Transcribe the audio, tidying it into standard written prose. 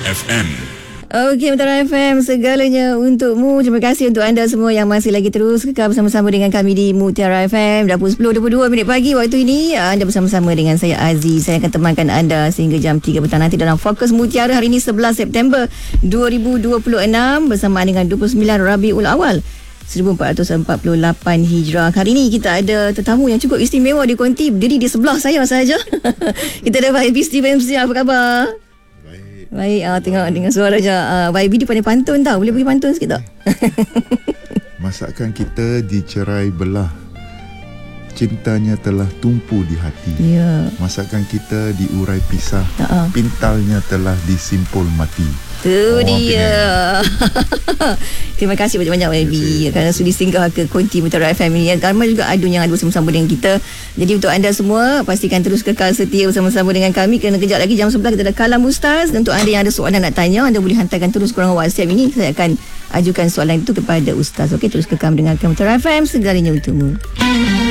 FM. Okey, Mutiara FM, segalanya untukmu. Terima kasih untuk anda semua yang masih lagi terus kekal bersama-sama dengan kami di Mutiara FM. Dah pukul 10.22 pagi waktu ini. Anda bersama-sama dengan saya Aziz. Saya akan temankan anda sehingga jam 3 petang nanti dalam Fokus Mutiara hari ini 11 September 2026 bersamaan dengan 29 Rabiul Awal 1448 Hijrah. Hari ini kita ada tetamu yang cukup istimewa di konti, berdiri di sebelah saya sahaja. Kita ada YB Steven MC. Apa khabar? Baik, tengok dengan suara je. YB dia pandai pantun tau. Boleh bagi pantun sikit tak? Masakan kita dicerai belah, cintanya telah tumpu di hati. Ya. Masakan kita diurai pisah, pintalnya telah disimpul mati. Tu dia. Terima kasih banyak-banyak YB kerana sudi singgah ke konti Mutiara FM ini. Ramai juga adun yang ada bersama-sama dengan kita. Jadi untuk anda semua, pastikan terus kekal setia bersama-sama dengan kami kerana kejap lagi jam 11 kita ada Kalam Ustaz. Dan untuk anda yang ada soalan nak tanya, anda boleh hantarkan terus korang WhatsApp ini. Saya akan ajukan soalan itu kepada Ustaz. Okey, terus kekal mendengarkan Mutiara FM, segalanya untukmu.